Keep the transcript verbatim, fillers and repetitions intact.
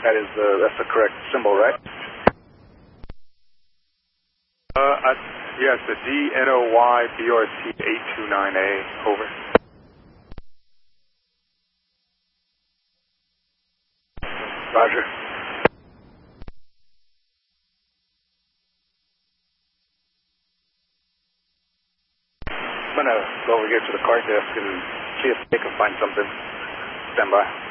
That is the, that's the correct symbol, right? Uh, I, yes, the D N O Y B R T eight two nine A, over. Roger. I'm going to go over here to the car desk and see if they can find something. Stand by.